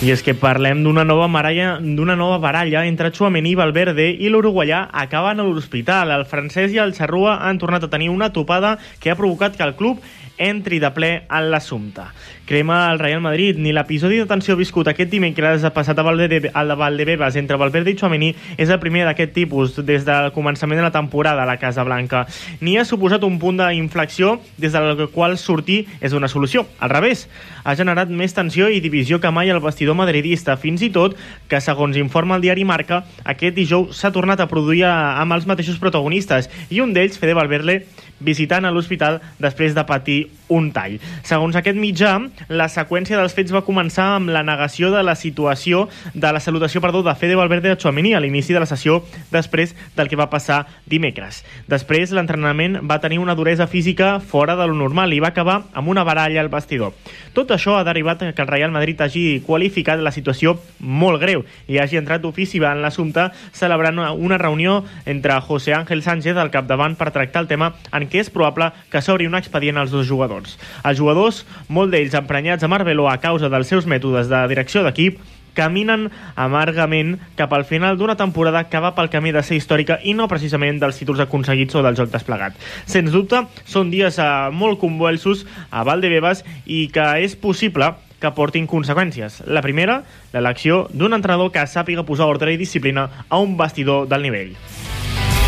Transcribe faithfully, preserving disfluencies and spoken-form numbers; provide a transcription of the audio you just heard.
I és que parlem d'una nova baralla, d'una nova baralla entre Tchouaméni, Valverde i l'uruguaià acaben a l'hospital. El francès i el xarrua han tornat a tenir una topada que ha provocat que el club entri de ple en l'assumpte. Crema el Real Madrid. Ni l'episodi de tensió viscut aquest dimecres passat a Valverde, al de Valdebebas entre Valverde i Tchouaméni és el primer d'aquest tipus des del començament de la temporada a la Casa Blanca. Ni ha suposat un punt d'inflexió des del qual sortir és una solució. Al revés, ha generat més tensió i divisió que mai al vestidor madridista, fins i tot que, segons informa el diari Marca, aquest dijous s'ha tornat a produir amb els mateixos protagonistes i un d'ells, Fede Valverde, visitant a l'hospital després de patir un tall. Segons aquest mitjà, la seqüència dels fets va començar amb la negació de la situació de la salutació perdó, de Fede Valverde a Tchouaméni a l'inici de la sessió després del que va passar dimecres. Després, l'entrenament va tenir una duresa física fora de lo normal i va acabar amb una baralla al vestidor. Tot això ha derivat que el Real Madrid hagi qualificat la situació molt greu i hagi entrat d'ofici en l'assumpte celebrant una reunió entre José Ángel Sánchez al capdavant per tractar el tema en què és probable que s'obri un expedient als dos jugadors. Els jugadors, molt d'ells emprenyats a Arbeloa a causa dels seus mètodes de direcció d'equip, caminen amargament cap al final d'una temporada que va pel camí de ser històrica i no precisament dels títols aconseguits o del joc desplegat. Sens dubte, són dies eh, molt convulsos a Valdebebas i que és possible que portin conseqüències. La primera, l'elecció d'un entrenador que sàpiga posar ordre i disciplina a un vestidor del nivell.